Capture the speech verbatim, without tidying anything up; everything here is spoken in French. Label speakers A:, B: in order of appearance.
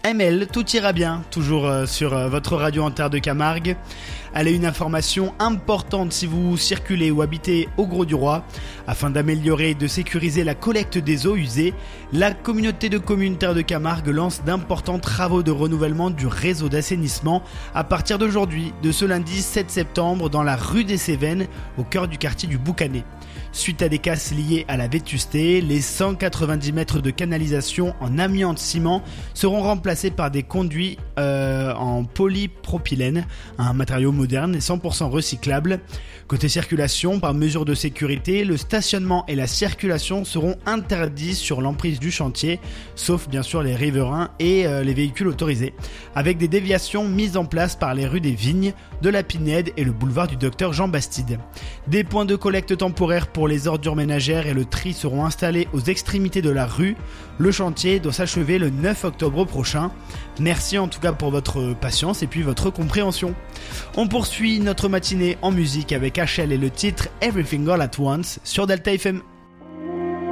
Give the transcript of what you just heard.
A: M L, tout ira bien, toujours euh, sur euh, votre radio en terre de Camargue. Allez, une information importante si vous circulez ou habitez au Grau du Roi. Afin d'améliorer et de sécuriser la collecte des eaux usées, la communauté de communes Terre de Camargue lance d'importants travaux de renouvellement du réseau d'assainissement à partir d'aujourd'hui, de ce lundi sept septembre, dans la rue des Cévennes, au cœur du quartier du Boucanet. Suite à des casses liées à la vétusté, les cent quatre-vingt-dix mètres de canalisation en amiante ciment seront remplacés par des conduits euh, en polypropylène, un matériau moderne et cent pour cent recyclable. Côté circulation, par mesure de sécurité, le stationnement et la circulation seront interdits sur l'emprise du chantier, sauf bien sûr les riverains et euh, les véhicules autorisés, avec des déviations mises en place par les rues des Vignes, de la Pinède et le boulevard du Docteur Jean Bastide. Des points de collecte temporaires pour les ordures ménagères et le tri seront installés aux extrémités de la rue. Le chantier doit s'achever le neuf octobre prochain. Merci en tout cas pour votre patience et puis votre compréhension. On poursuit notre matinée en musique avec H L et le titre Everything All At Once sur Delta F M.